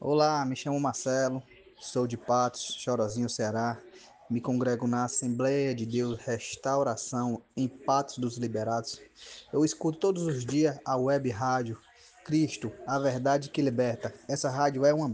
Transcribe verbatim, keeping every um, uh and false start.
Olá, me chamo Marcelo, sou de Patos, Chorozinho, Ceará. Me congrego na Assembleia de Deus Restauração em Patos dos Liberados. Eu escuto todos os dias a web rádio Cristo, a verdade que liberta. Essa rádio é uma